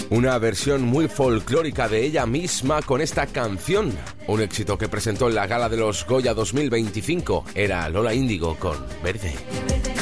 Una versión muy folclórica de ella misma con esta canción. Un éxito que presentó en la gala de los Goya 2025 era Lola Índigo con Verde.